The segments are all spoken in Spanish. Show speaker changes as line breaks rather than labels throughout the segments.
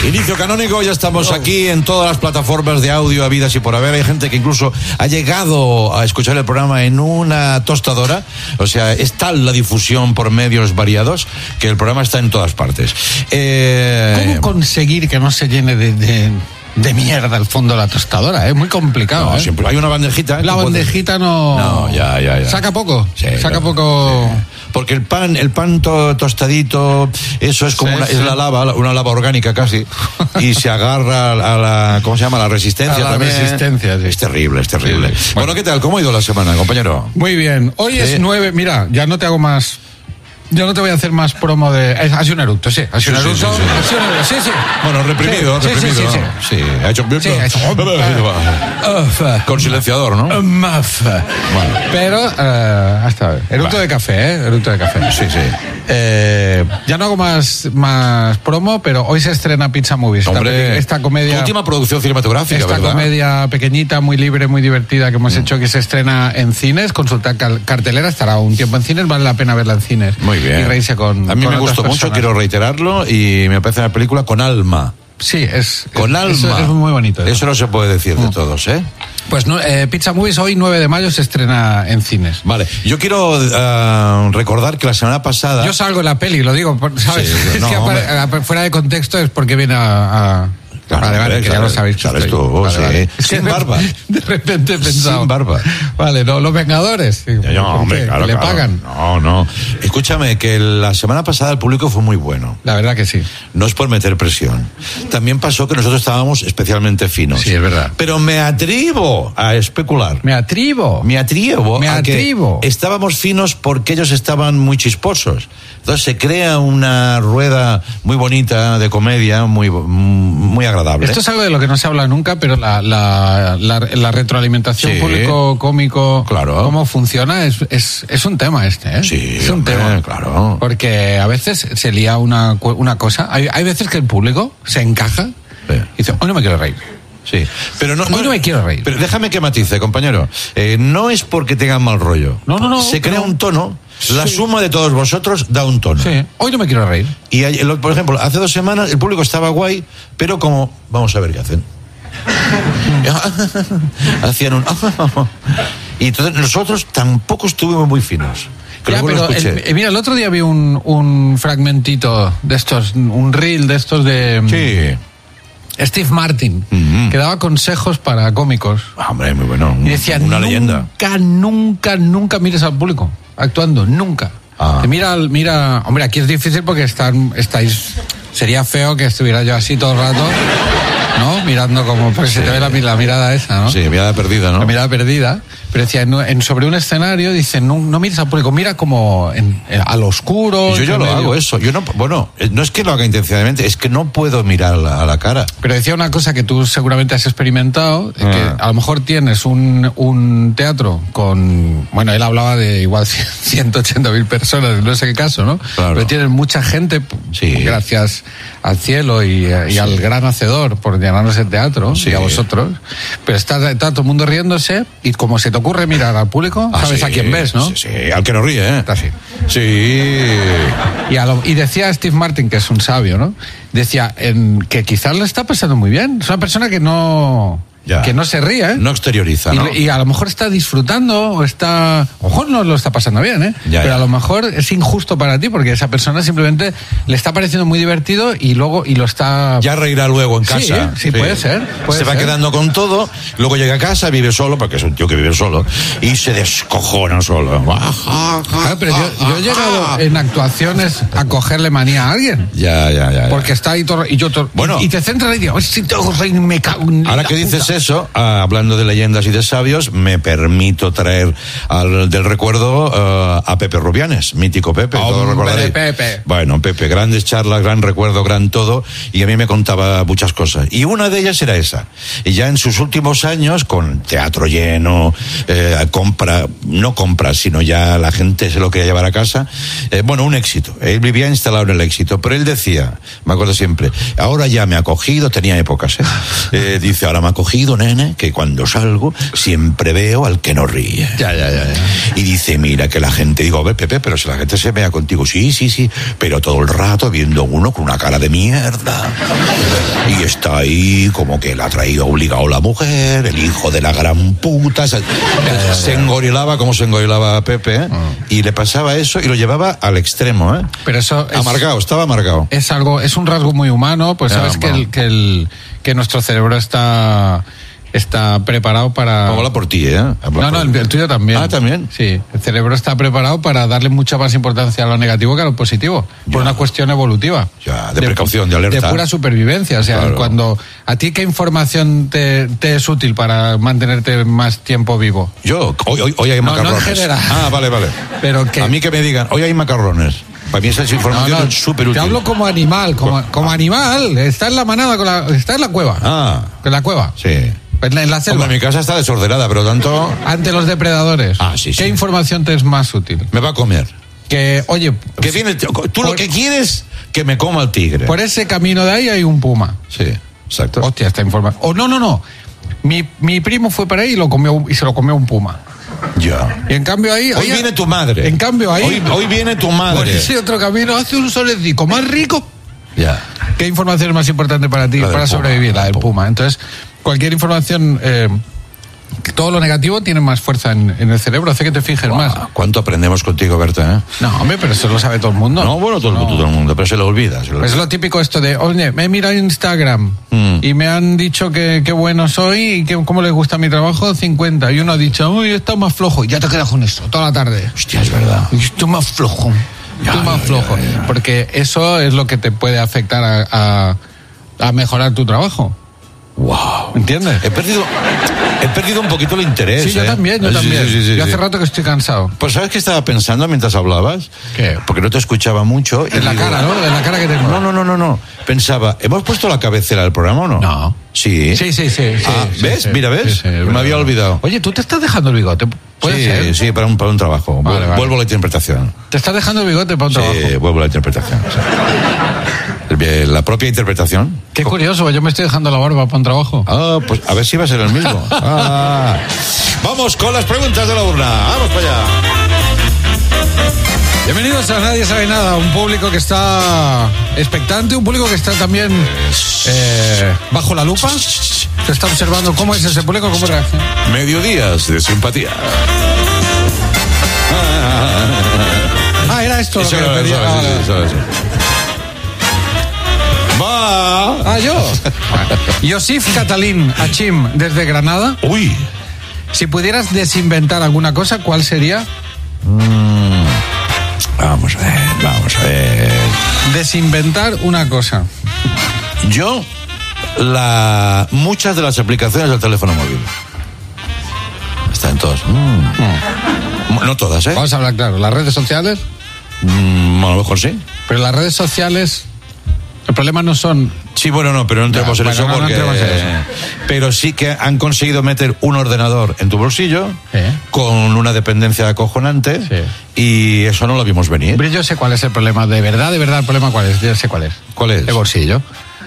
Inicio canónico, ya estamos aquí en todas las plataformas de audio habidas y por haber. Hay gente que incluso ha llegado a escuchar el programa en una tostadora. O sea, es tal la difusión por medios variados que el programa está en todas partes.
¿Cómo conseguir que no se llene de mierda el fondo de la tostadora? Es muy complicado.
No, siempre hay una bandejita.
La bandejita no...
ya.
Saca poco.
Sí,
saca poco...
Sí. Porque el pan tostadito, eso es como una lava, una lava orgánica casi, y se agarra a la, ¿cómo se llama? La resistencia también.
Resistencia, sí.
Es terrible. Sí. Bueno, ¿qué tal? ¿Cómo ha ido la semana, compañero?
Muy bien. Hoy es 9, mira, ya no te hago más... Yo no te voy a hacer más promo de... Ha sido un eructo, sí. Ha sido un eructo. Sí.
Bueno, reprimido. Sí, ha hecho...
Sí, ha hecho...
Con silenciador, ¿no?
Bueno. Pero, hasta eructo de café, Eructo de café.
Sí.
Ya no hago más promo, pero hoy se estrena Pizza Movies.
Hombre,
esta comedia...
Última producción cinematográfica,
esta
¿verdad?
Comedia pequeñita, muy libre, muy divertida que hemos hecho, que se estrena en cines. Consultad cartelera, estará un tiempo en cines, vale la pena verla en cines.
Muy bien.
Y reírse con...
A mí
con
me gustó mucho, quiero reiterarlo, y me parece una película con alma.
Sí,
con alma.
Es muy bonito.
Eso no se puede decir de todos, ¿eh?
Pues Pizza Movies hoy 9 de mayo se estrena en cines.
Vale, yo quiero recordar que la semana pasada...
Yo salgo en la peli, lo digo, ¿sabes?
Sí,
es que fuera de contexto es porque viene a
Claro,
vale, que ya lo sabéis.
Sabes tú, sí.
Vale.
Sin barba.
De repente he pensado.
Sin barba.
Vale, no, los Vengadores.
Hombre, claro.
¿Le pagan?
No. Escúchame, que la semana pasada el público fue muy bueno.
La verdad que sí.
No es por meter presión. También pasó que nosotros estábamos especialmente finos.
Sí, es verdad.
Pero me atrevo a especular.
Me atrevo
a que estábamos finos porque ellos estaban muy chisposos. Entonces se crea una rueda muy bonita de comedia, muy agradable.
Esto es algo de lo que no se habla nunca, pero la retroalimentación público-cómico,
claro,
cómo funciona, es un tema ¿eh?
Sí,
es un tema.
Claro.
Porque a veces se lía una cosa. Hay veces que el público se encaja y dice, hoy no me quiero reír.
Sí, pero no
me quiero reír.
Pero déjame que matice, compañero. No es porque tengan mal rollo.
No.
Se crea un tono. La suma de todos vosotros da un tono.
Sí, hoy no me quiero reír.
Y, por ejemplo, hace 2 semanas el público estaba guay, pero como, vamos a ver qué hacen. Hacían un... Y entonces nosotros tampoco estuvimos muy finos.
Ya, pero mira, el otro día vi un fragmentito de estos, un reel de estos de...
Sí.
Steve Martin, que daba consejos para cómicos.
Hombre, muy bueno.
Y decía,
una leyenda.
Nunca mires al público actuando, nunca. Mira, hombre, aquí es difícil porque estáis, sería feo que estuviera yo así todo el rato, ¿no? Mirando como, porque se te ve la mirada esa, ¿no?
Sí, mirada perdida, ¿no?
La mirada perdida. Pero decía, sobre un escenario, dice, no mires al público, mira como al oscuro.
Yo lo hago eso. Yo no es que lo haga intencionadamente, es que no puedo mirar a la cara.
Pero decía una cosa que tú seguramente has experimentado, que a lo mejor tienes un teatro con, bueno, él hablaba de igual 180.000 personas, no sé qué caso, ¿no?
Claro.
Pero tienes mucha gente, gracias al cielo y al gran hacedor por llenarnos el teatro, y a vosotros. Pero está todo el mundo riéndose y como se te ocurre mirar al público, sabes a quién ves, ¿no?
Sí, al que no ríe, ¿eh?
Así.
Sí.
Y decía Steve Martin, que es un sabio, ¿no? Decía que quizás le está pasando muy bien. Es una persona que no se ríe, ¿eh?
No exterioriza, ¿no?
Y a lo mejor está disfrutando o a lo mejor no lo está pasando bien, ¿eh? Pero a lo mejor es injusto para ti porque esa persona simplemente le está pareciendo muy divertido y lo está...
Ya reirá luego en casa.
Sí, puede ser.
Se va quedando con todo, luego llega a casa, vive solo, porque es un tío que vive solo, y se descojona solo.
Claro, pero yo he llegado en actuaciones a cogerle manía a alguien.
Ya.
Porque está ahí todo... Y te centras y digo, si tengo que reír, me cago en...
Ahora que dices eso, hablando de leyendas y de sabios, me permito traer del recuerdo a Pepe Rubianes, mítico Pepe.
Pepe.
Bueno, Pepe, grandes charlas, gran recuerdo, gran todo, y a mí me contaba muchas cosas. Y una de ellas era esa. Y ya en sus últimos años, con teatro lleno, no compras, sino ya la gente se lo quería llevar a casa. Un éxito. Él vivía instalado en el éxito, pero él decía, me acuerdo siempre, ahora ya me ha cogido, tenía épocas, dice, ahora me ha cogido conocido, nene, que cuando salgo siempre veo al que no ríe.
Ya.
Y dice, mira, que la gente, digo, a ver, Pepe, pero si la gente se vea contigo, sí, pero todo el rato viendo uno con una cara de mierda. Y está ahí como que la ha traído obligado la mujer, el hijo de la gran puta. Se engorilaba como se engorilaba Pepe, y le pasaba eso y lo llevaba al extremo, ¿eh?
Pero eso
estaba amargado.
Es un rasgo muy humano, pues sabes que nuestro cerebro está preparado para...
Habla por ti, ¿eh?
No, el tuyo también.
Ah, ¿también?
Sí, el cerebro está preparado para darle mucha más importancia a lo negativo que a lo positivo, por una cuestión evolutiva.
Ya, de precaución, de alerta.
De pura supervivencia, o sea,
claro.
Cuando... ¿A ti qué información te es útil para mantenerte más tiempo vivo?
Yo, hoy hay macarrones.
No en general.
Ah, vale.
Pero que...
A mí que me digan, hoy hay macarrones. Para mí esa información es súper útil.
Te hablo como animal, como animal. Está en la manada, está en la cueva.
Ah.
En la cueva.
Sí.
En la selva.
Hombre, mi casa está desordenada, pero tanto...
Ante los depredadores.
Ah, sí.
¿Qué información te es más útil?
Me va a comer.
Que, oye...
Que viene... Tú lo que quieres, que me coma el tigre.
Por ese camino de ahí hay un puma.
Sí, exacto.
Hostia, esta información... No. Mi primo fue para ahí y se lo comió un puma.
Ya.
Y en cambio ahí...
Hoy viene tu madre.
En cambio ahí...
Hoy viene tu madre.
Por ese otro camino hace un solecico más rico.
Ya.
¿Qué información es más importante para ti, para sobrevivir? La del puma. Entonces, cualquier información... todo lo negativo tiene más fuerza en el cerebro, hace que te fijes más.
¿Cuánto aprendemos contigo, Berta, eh?
No, hombre, pero eso lo sabe todo el mundo.
No, bueno, todo el mundo, pero se lo olvida.
Es lo típico esto de, oye, me he mirado Instagram y me han dicho que qué bueno soy y que cómo les gusta mi trabajo, 50. Y uno ha dicho, uy, está más flojo. Y ya te quedas con eso toda la tarde.
Hostia, es verdad.
Estoy más flojo.
Ya.
Porque eso es lo que te puede afectar a mejorar tu trabajo.
Wow.
¿Entiendes?
He perdido un poquito el interés.
Sí, yo también.
Sí,
yo hace rato que estoy cansado.
Pues ¿sabes qué estaba pensando mientras hablabas?
¿Qué?
Porque no te escuchaba mucho.
En la cara, ¿no? En la cara que tengo.
No. Pensaba, ¿hemos puesto la cabecera del programa o no?
No.
Sí.
Sí.
¿Ves?
Sí,
Mira, ¿ves?
Sí,
me había olvidado.
Oye, ¿tú te estás dejando el bigote? ¿Puede ser?
Sí, para un trabajo.
Vale.
Vuelvo a la interpretación.
¿Te estás dejando el bigote para un trabajo?
Sí, vuelvo a la interpretación. La propia interpretación.
Qué curioso, yo me estoy dejando la barba para un trabajo.
Ah, pues a ver si va a ser el mismo. Vamos con las preguntas de la urna. Vamos para allá.
Bienvenidos a Nadie Sabe Nada, un público que está expectante, un público que está también bajo la lupa. Se está observando cómo es ese público, cómo reacciona.
Mediodías de simpatía.
Era esto lo que le pedía.
Eso. Va.
Yo. Yosif Catalín Achim, desde Granada.
Uy.
Si pudieras desinventar alguna cosa, ¿cuál sería?
Vamos a ver.
Desinventar una cosa.
Yo, muchas de las aplicaciones del teléfono móvil. Están todas. No todas, ¿eh?
Vamos a hablar claro. ¿Las redes sociales?
A lo mejor sí.
Pero las redes sociales, el problema no son...
Sí, bueno, no, pero no entremos en eso porque...
entremos en eso.
Pero sí que han conseguido meter un ordenador en tu bolsillo con una dependencia acojonante y eso no lo vimos venir.
Pero yo sé cuál es el problema, de verdad el problema cuál es, yo sé cuál es.
¿Cuál es?
El bolsillo.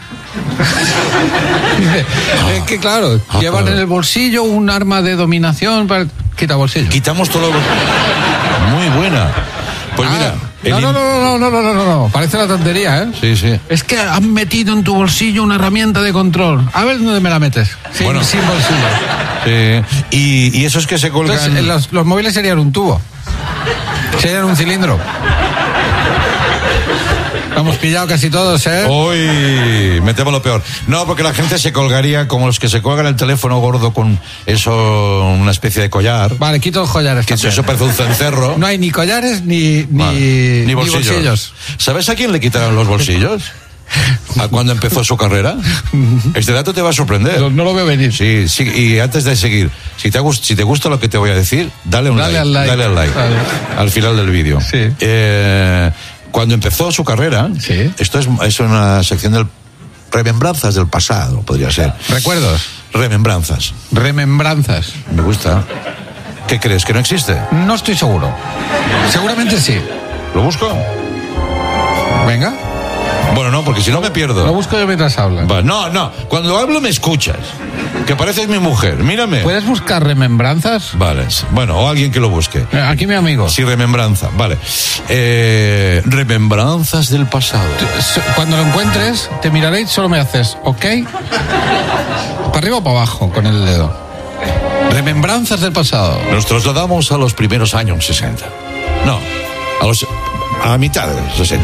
Es que claro, llevan en el bolsillo un arma de dominación para... Quita bolsillo.
Quitamos todo. Muy buena. Pues mira...
No. Parece la tontería, ¿eh?
Sí.
Es que han metido en tu bolsillo una herramienta de control. A ver dónde me la metes. Sin bolsillo.
Sí. Y esos que se colgan...
Entonces, los móviles serían un tubo. Serían un cilindro. Hemos pillado casi todos, ¿eh?
Uy, metemos lo peor. No, porque la gente se colgaría como los que se colgan el teléfono gordo con eso, una especie de collar.
Vale, quito los collares.
Que eso parece un cencerro.
No hay ni collares ni bolsillos.
¿Sabes a quién le quitaron los bolsillos? ¿A cuándo empezó su carrera? Este dato te va a sorprender.
No lo veo venir.
Sí, y antes de seguir, si te gusta lo que te voy a decir, dale al like.
Vale.
Al final del vídeo.
Sí.
Cuando empezó su carrera, esto es una sección del remembranzas del pasado, podría ser.
¿Recuerdos?
Remembranzas. Me gusta. ¿Qué crees? ¿Que no existe?
No estoy seguro. Seguramente sí.
¿Lo busco?
Venga.
Bueno, no, porque si no me pierdo.
Lo busco yo mientras hablas.
No, cuando hablo me escuchas. Que pareces mi mujer, mírame.
¿Puedes buscar remembranzas?
Vale, bueno, o alguien que lo busque.
Aquí mi amigo.
Sí, remembranza, vale. Remembranzas del pasado.
Cuando lo encuentres, te miraré y solo me haces, ¿ok? ¿Para arriba o para abajo con el dedo? Remembranzas del pasado.
Nos trasladamos a los primeros años 60. No, a mitad de los 60.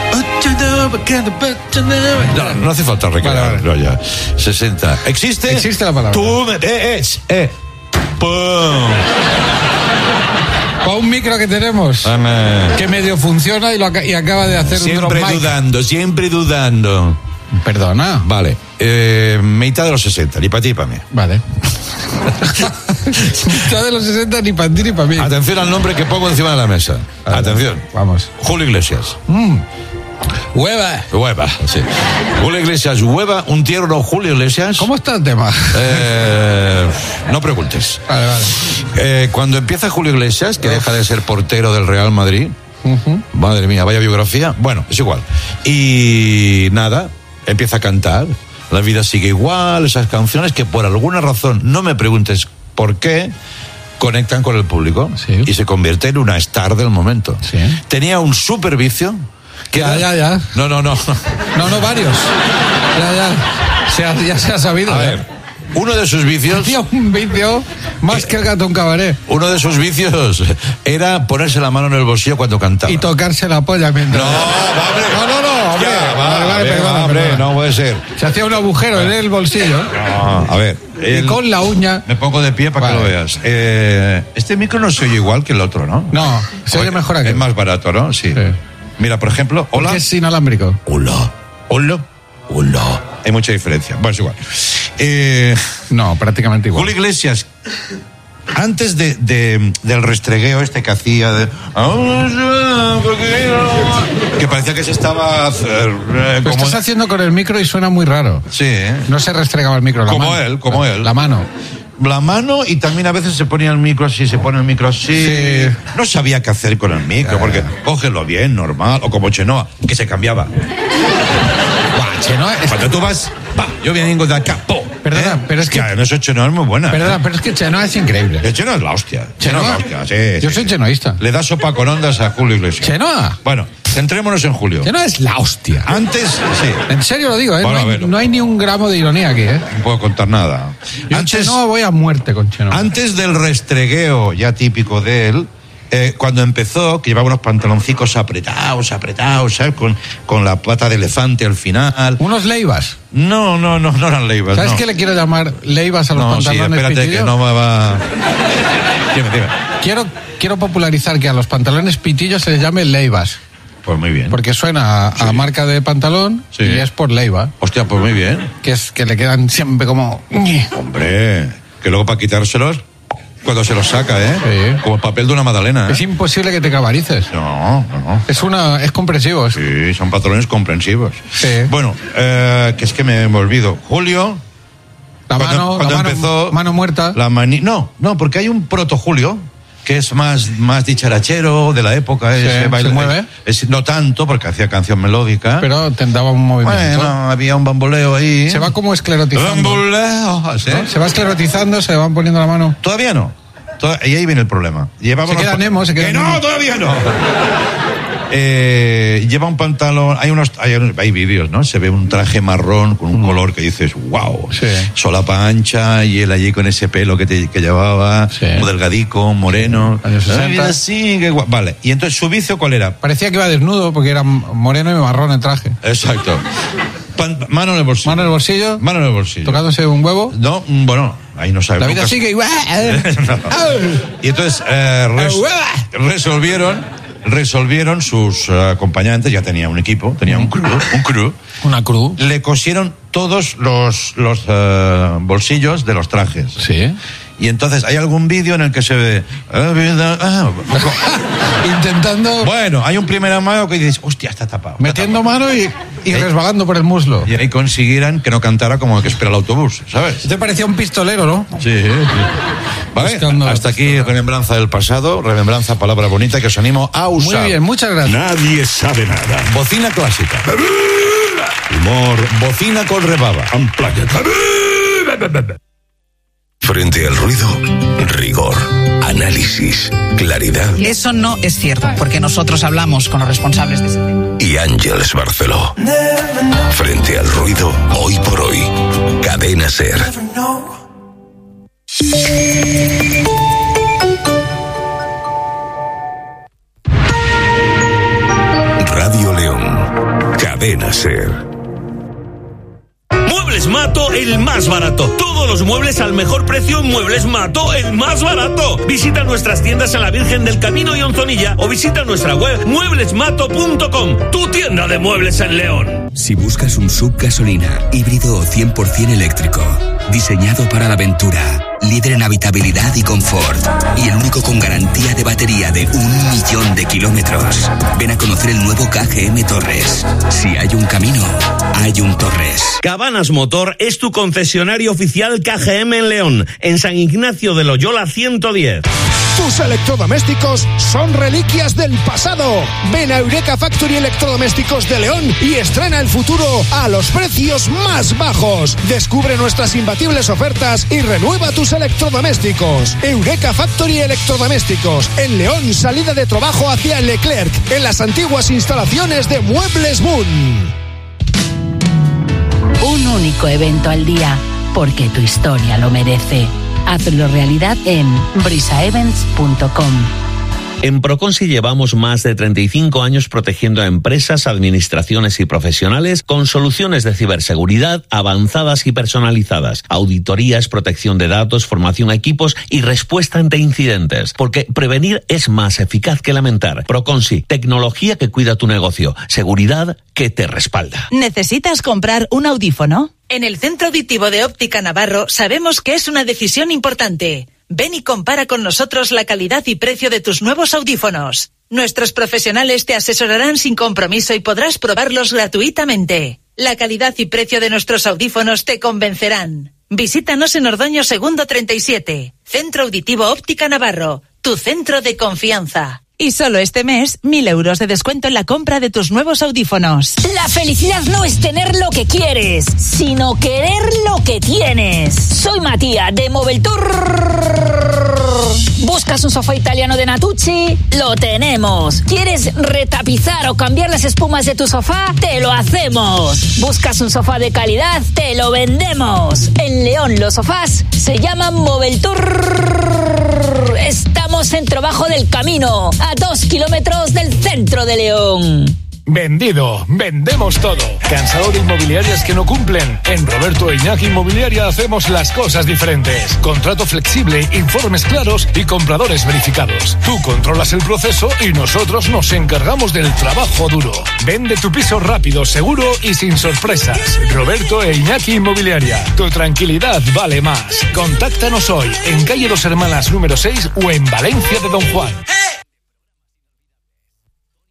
No hace falta recrear. Vale. Ya. 60. ¿Existe?
Existe la palabra.
Tú me ves. ¡Pum!
Para un micro que tenemos. Que medio funciona y acaba de hacer un drop mic.
Siempre dudando.
Perdona.
Vale. Mitad de los 60, ni para ti ni para mí.
Vale. Mitad de los 60, ni para ti ni para mí.
Atención al nombre que pongo encima de la mesa. Atención.
Vamos.
Julio Iglesias.
Hueva,
sí. Julio Iglesias, Hueva, un tierno Julio Iglesias.
¿Cómo está el tema?
No preguntes.
Vale.
Cuando empieza Julio Iglesias, que deja de ser portero del Real Madrid, madre mía, vaya biografía. Bueno, es igual. Y nada, empieza a cantar. La vida sigue igual, esas canciones que por alguna razón, no me preguntes por qué, conectan con el público.
Sí.
Y se convierte en una star del momento.
Sí.
Tenía un super vicio.
Ya.
No,
varios. Ya se ha sabido.
A ver, uno de sus vicios...
Tenía un vicio más que el gato en cabaret.
Uno de sus vicios era ponerse la mano en el bolsillo cuando cantaba.
Y tocarse la polla mientras...
No, hombre.
Perdona.
No puede ser.
Se hacía un agujero en el bolsillo.
No, a ver.
Y con la uña...
Me pongo de pie para que lo veas. Este micro no se oye igual que el otro, ¿no?
No, se oye mejor aquí.
Es más barato, ¿no? Sí. Mira, por ejemplo, hola.
Es inalámbrico.
Hola. Hay mucha diferencia. Bueno, es igual.
No, prácticamente igual.
Julio Iglesias, antes del restregueo este que hacía que parecía que se estaba...
Lo estás haciendo con el micro y suena muy raro.
Sí.
No se restregaba el micro.
Como él.
La mano.
La mano, y también a veces se ponía el micro así,
Sí.
No sabía qué hacer con el micro, porque cógelo bien, normal, o como Chenoa, que se cambiaba.
Chenoa
Cuando tú vas, yo vengo de acá,
Perdona, pero es que...
En eso Chenoa es muy buena.
Perdona, pero es que Chenoa es increíble.
Chenoa es la hostia.
¿Chenoa?
Sí.
Yo soy chenoísta.
Le da sopa con ondas a Julio Iglesias.
¿Chenoa?
Bueno, centrémonos en Julio.
Chenoa es la hostia.
Antes, sí.
En serio lo digo, ¿eh?
Bueno,
no hay ni un gramo de ironía aquí, ¿eh?
No puedo contar nada.
Yo Chenoa voy a muerte con Chenoa.
Antes del restregueo ya típico de él, cuando empezó, que llevaba unos pantaloncicos apretados, ¿sabes? Con la pata de elefante al final.
¿Unos leivas?
No eran leivas.
¿Sabes qué le quiero llamar leivas a los pantalones?
Sí, espérate
pitillos?
que no me va... Dime.
Quiero popularizar que a los pantalones pitillos se les llame leivas.
Pues muy bien.
Porque suena a marca de pantalón y es por leiva.
Hostia, pues muy bien.
Que es que le quedan siempre como...
Hombre, que luego para quitárselos... Cuando se los saca,
Sí.
Como el papel de una magdalena,
Es imposible que te cabarices.
No.
Es comprensivo.
Sí, son pantalones comprensivos.
Sí.
Bueno, que es que me olvido. Julio... Cuando empezó...
Mano muerta.
No, porque hay un proto Julio que es más dicharachero de la época.
¿Se mueve?
No tanto, porque hacía canción melódica.
Pero te daba un movimiento.
Bueno, había un bamboleo ahí.
Se va como esclerotizando.
Bamboleo, ¿sí?
¿No? Se va esclerotizando, se van poniendo la mano.
Todavía no. Y ahí viene el problema.
Se queda Nemo.
No, todavía no. Lleva un pantalón, hay vídeos, ¿no? Se ve un traje marrón con un color que dices, wow,
sí.
Solapa ancha, y él allí con ese pelo que llevaba,
sí.
Muy delgadico, moreno.
Años 60.
Así, vale. Y entonces su vicio, ¿cuál era?
Parecía que iba desnudo porque era moreno y marrón el traje.
Exacto. Mano en el bolsillo.
Mano en el bolsillo. Tocándose un huevo.
No, bueno, ahí no sabes.
La vida sigue igual.
No. Y entonces resolvieron sus acompañantes, ya tenía un equipo, tenía un crew.
Una crew.
Le cosieron todos los bolsillos de los trajes.
Sí.
Y entonces hay algún vídeo en el que se ve...
Intentando...
Bueno, hay un primer amago que dices, hostia, está tapado.
Metiendo mano y resbalando por el muslo.
Y ahí consiguieran que no cantara como el que espera el autobús, ¿sabes?
Te parecía un pistolero, ¿no?
Sí. ¿Vale? Hasta aquí remembranza del pasado, remembranza, palabra bonita que os animo a usar.
Muy bien, muchas gracias.
Nadie sabe nada.
Bocina clásica. Humor, bocina con rebaba.
Frente al ruido, rigor, análisis, claridad.
Eso no es cierto, porque nosotros hablamos con los responsables de ese tema.
Y Ángeles Barceló. Frente al ruido, hoy por hoy. Cadena SER. Radio León. Cadena SER.
Muebles Mato, el más barato. Todos los muebles al mejor precio en Muebles Mato, el más barato. Visita nuestras tiendas a la Virgen del Camino y Onzonilla o visita nuestra web mueblesmato.com, tu tienda de muebles en León.
Si buscas un SUV gasolina, híbrido o 100% eléctrico, diseñado para la aventura, líder en habitabilidad y confort y el único con garantía de batería de 1.000.000 de kilómetros, ven a conocer el nuevo KGM Torres. Si hay un camino, hay un Torres.
Cabanas Motor es tu concesionario oficial KGM en León, en San Ignacio de Loyola 110.
Tus electrodomésticos son reliquias del pasado. Ven a Eureka Factory Electrodomésticos de León y estrena el futuro a los precios más bajos. Descubre nuestras imbatibles ofertas y renueva tus electrodomésticos. Eureka Factory Electrodomésticos en León, salida de trabajo hacia Leclerc, en las antiguas instalaciones de Muebles Boom.
Un único evento al día, porque tu historia lo merece. Hazlo realidad en brisaevents.com.
En Proconsi llevamos más de 35 años protegiendo a empresas, administraciones y profesionales con soluciones de ciberseguridad avanzadas y personalizadas, auditorías, protección de datos, formación a equipos y respuesta ante incidentes. Porque prevenir es más eficaz que lamentar. Proconsi, tecnología que cuida tu negocio, seguridad que te respalda.
¿Necesitas comprar un audífono?
En el Centro Auditivo de Óptica Navarro sabemos que es una decisión importante. Ven y compara con nosotros la calidad y precio de tus nuevos audífonos. Nuestros profesionales te asesorarán sin compromiso y podrás probarlos gratuitamente. La calidad y precio de nuestros audífonos te convencerán. Visítanos en Ordoño Segundo 37. Centro Auditivo Óptica Navarro, tu centro de confianza.
Y solo este mes, 1.000 euros de descuento en la compra de tus nuevos audífonos.
La felicidad no es tener lo que quieres, sino querer lo que tienes. Soy Matías de Moveltour. ¿Buscas un sofá italiano de Natucci? Lo tenemos. ¿Quieres retapizar o cambiar las espumas de tu sofá? ¡Te lo hacemos! ¿Buscas un sofá de calidad? ¡Te lo vendemos! En León los sofás se llaman Moveltour. Estamos en Trabajo del Camino, a 2 kilómetros del centro de León.
Vendido, vendemos todo. ¿Cansado de inmobiliarias que no cumplen? En Roberto e Iñaki Inmobiliaria hacemos las cosas diferentes. Contrato flexible, informes claros y compradores verificados. Tú controlas el proceso y nosotros nos encargamos del trabajo duro. Vende tu piso rápido, seguro y sin sorpresas. Roberto e Iñaki Inmobiliaria. Tu tranquilidad vale más. Contáctanos hoy en calle Dos Hermanas número 6 o en Valencia de Don Juan.